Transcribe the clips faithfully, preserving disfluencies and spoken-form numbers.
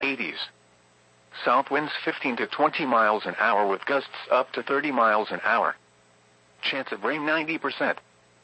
eighties. South winds fifteen to twenty miles an hour with gusts up to thirty miles an hour. Chance of rain ninety percent.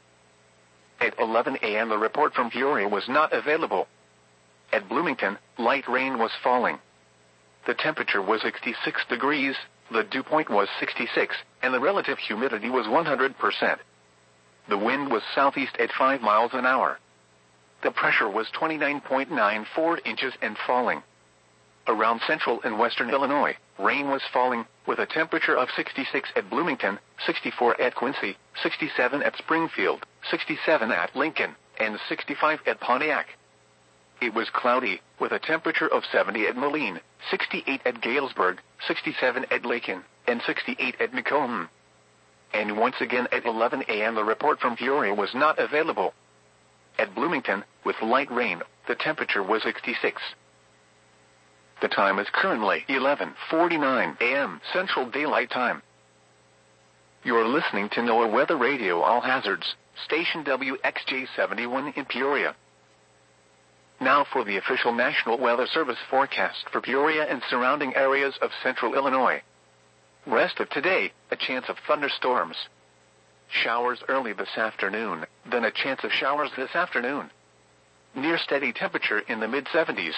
At eleven a m the report from Peoria was not available. At Bloomington, light rain was falling. The temperature was sixty-six degrees, the dew point was sixty-six, and the relative humidity was one hundred percent. The wind was southeast at five miles an hour. The pressure was twenty-nine point nine four inches and falling. Around central and western Illinois, rain was falling, with a temperature of sixty-six at Bloomington, sixty-four at Quincy, sixty-seven at Springfield, sixty-seven at Lincoln, and sixty-five at Pontiac. It was cloudy, with a temperature of seventy at Moline, sixty-eight at Galesburg, sixty-seven at Lakin, and sixty-eight at Macomb. And once again at eleven a m the report from Peoria was not available. At Bloomington, with light rain, the temperature was sixty-six. The time is currently eleven forty-nine a m Central Daylight Time. You're listening to NOAA Weather Radio All Hazards, station W X J seventy-one in Peoria. Now for the official National Weather Service forecast for Peoria and surrounding areas of central Illinois. Rest of today, a chance of thunderstorms. Showers early this afternoon, then a chance of showers this afternoon. Near steady temperature in the mid seventies.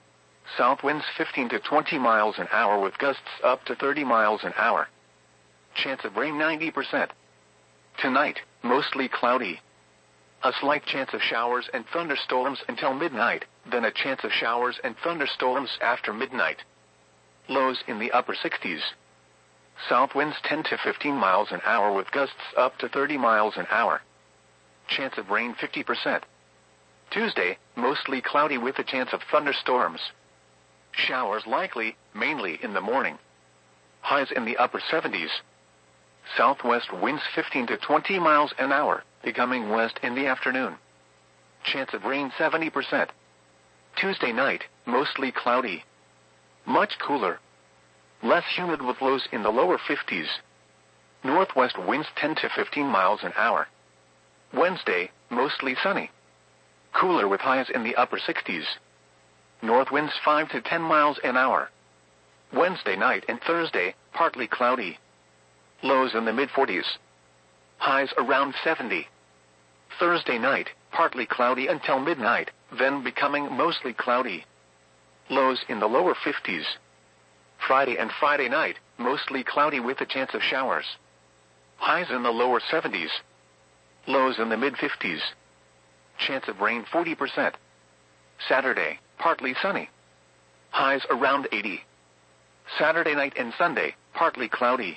South winds fifteen to twenty miles an hour with gusts up to thirty miles an hour. Chance of rain ninety percent. Tonight, mostly cloudy. A slight chance of showers and thunderstorms until midnight, then a chance of showers and thunderstorms after midnight. Lows in the upper sixties. South winds ten to fifteen miles an hour with gusts up to thirty miles an hour. Chance of rain fifty percent. Tuesday, mostly cloudy with a chance of thunderstorms. Showers likely, mainly in the morning. Highs in the upper seventies. Southwest winds fifteen to twenty miles an hour, becoming west in the afternoon. Chance of rain seventy percent. Tuesday night, mostly cloudy. Much cooler. Less humid with lows in the lower fifties. Northwest winds ten to fifteen miles an hour. Wednesday, mostly sunny. Cooler with highs in the upper sixties. North winds five to ten miles an hour. Wednesday night and Thursday, partly cloudy. Lows in the mid forties. Highs around seventy. Thursday night, partly cloudy until midnight, then becoming mostly cloudy. Lows in the lower fifties. Friday and Friday night, mostly cloudy with a chance of showers. Highs in the lower seventies. Lows in the mid fifties. Chance of rain forty percent. Saturday, partly sunny. Highs around eighty. Saturday night and Sunday, partly cloudy.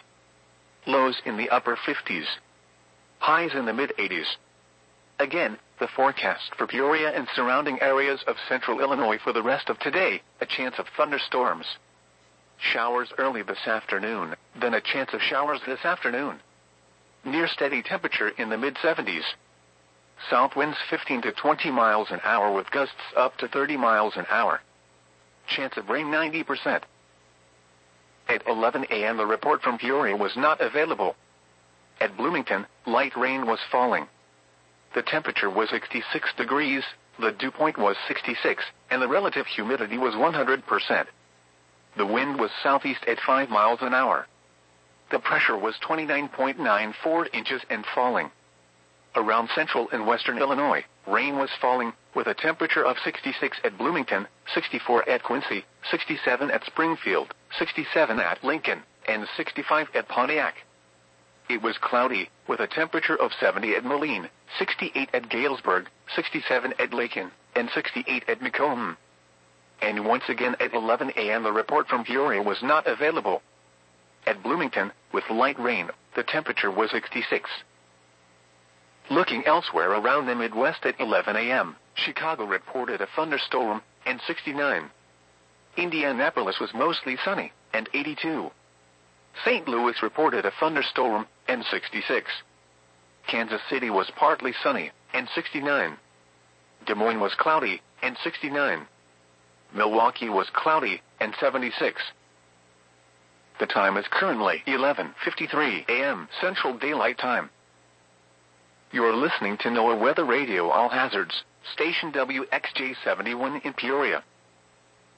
Lows in the upper fifties. Highs in the mid eighties. Again, the forecast for Peoria and surrounding areas of central Illinois for the rest of today, a chance of thunderstorms. Showers early this afternoon, then a chance of showers this afternoon. Near steady temperature in the mid seventies. South winds fifteen to twenty miles an hour with gusts up to thirty miles an hour. Chance of rain ninety percent. At eleven a m the report from Peoria was not available. At Bloomington, light rain was falling. The temperature was sixty-six degrees, the dew point was sixty-six, and the relative humidity was one hundred percent. The wind was southeast at five miles an hour. The pressure was twenty-nine point nine four inches and falling. Around central and western Illinois, rain was falling, with a temperature of sixty-six at Bloomington, sixty-four at Quincy, sixty-seven at Springfield, sixty-seven at Lincoln, and sixty-five at Pontiac. It was cloudy, with a temperature of seventy at Moline, sixty-eight at Galesburg, sixty-seven at Lakin, and sixty-eight at Macomb. And once again at eleven a m the report from Peoria was not available. At Bloomington, with light rain, the temperature was sixty-six. Looking elsewhere around the Midwest at eleven a m, Chicago reported a thunderstorm, and sixty-nine. Indianapolis was mostly sunny, and eighty-two. Saint Louis reported a thunderstorm, and sixty-six. Kansas City was partly sunny, and sixty-nine. Des Moines was cloudy, and sixty-nine. Milwaukee was cloudy, and seventy-six. The time is currently eleven fifty-three a m Central Daylight Time. You're listening to NOAA Weather Radio All Hazards, station W X J seventy-one in Peoria.